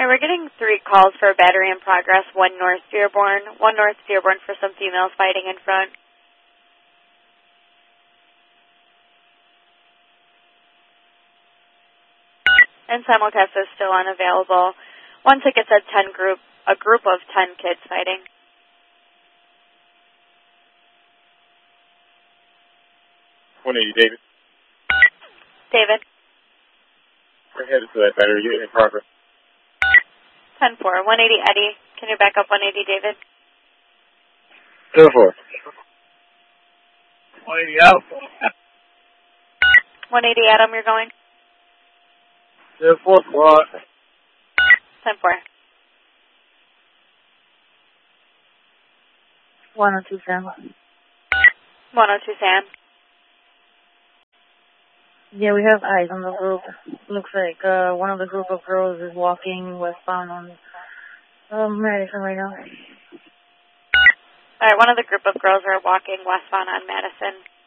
All right, we're getting 3 calls for a battery in progress, 1 North Dearborn, 1 North Dearborn for some females fighting in front. And simulcast is still unavailable. One ticket said a group of 10 kids fighting. David. David. We're headed to that battery unit in progress. 10-4. 180 Eddie. Can you back up 180 David? 10-4. 180 out. 180 Adam, you're going? 10-4 squad. 10-4. 102 Sam. 102 Sam. Yeah, we have eyes on the group. Looks like one of the group of girls is walking westbound on Madison right now. All right, one of the group of girls are walking westbound on Madison.